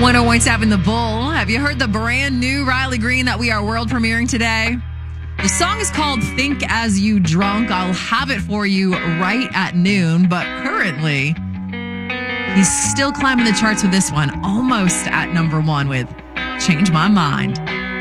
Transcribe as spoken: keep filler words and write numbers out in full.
one oh one point seven The Bull. Have you heard the brand new Riley Green that we are world premiering today? The song is called Think As You Drunk. I'll have it for you right at noon, but currently he's still climbing the charts with this one, almost at number one with Change My Mind.